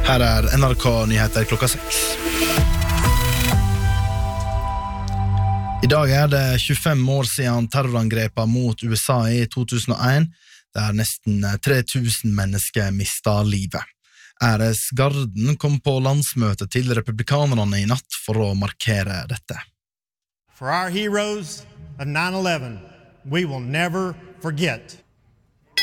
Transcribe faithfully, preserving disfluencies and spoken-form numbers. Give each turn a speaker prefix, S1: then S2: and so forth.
S1: Her er N R K Nyheter klokka seks. I dag er det tjuefem år siden terrorangrepet mot U S A i to tusen og en, der nesten tre tusen mennesker mistet livet. Æresgarden kom på landsmøtet til republikanerne i natt for å markere dette.
S2: For our heroes of nine eleven, we will never forget.